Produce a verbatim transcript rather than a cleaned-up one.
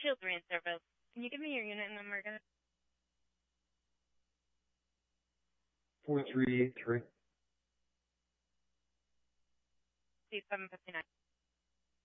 Children's Service. Can you give me your unit number again? four three eight three. C seven fifty-nine.